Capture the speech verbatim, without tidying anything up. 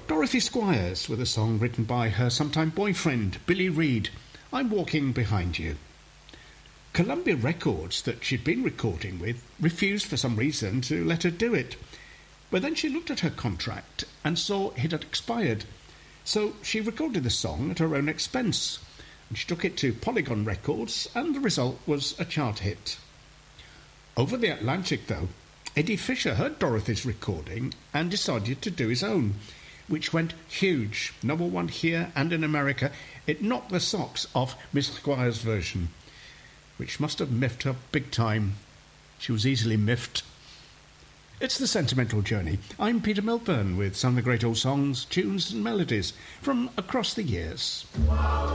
Dorothy Squires with a song written by her sometime boyfriend, Billy Reid, I'm Walking Behind You. Columbia Records, that she'd been recording with, refused for some reason to let her do it. But then she looked at her contract and saw it had expired. So she recorded the song at her own expense. And she took it to Polygon Records, and the result was a chart hit. Over the Atlantic, though, Eddie Fisher heard Dorothy's recording and decided to do his own, which went huge, number one here and in America. It knocked the socks off Miss Squires' version, which must have miffed her big time. She was easily miffed. It's The Sentimental Journey. I'm Peter Milburn with some of the great old songs, tunes and melodies from across the years. Wow.